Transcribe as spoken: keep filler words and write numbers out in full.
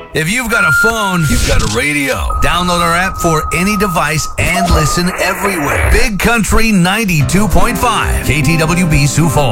If you've got a phone, you've got a radio. Download our app for any device and listen everywhere. Big Country ninety-two point five, K T W B Sioux Falls.